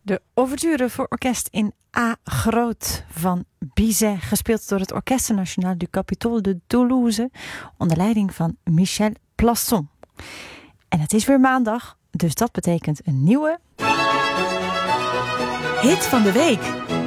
De ouverture voor orkest in A groot van Bizet, gespeeld door het Orchestre National du Capitole de Toulouse, onder leiding van Michel Plasson. En het is weer maandag, dus dat betekent een nieuwe hit van de week.